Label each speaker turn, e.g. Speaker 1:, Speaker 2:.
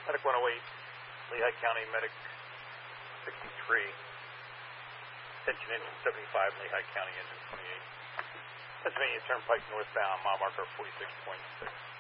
Speaker 1: Medic 108, Lehigh County, Medic 63. Attention engine 75, Lehigh County engine 28. Pennsylvania Turnpike northbound, mile marker 46.6.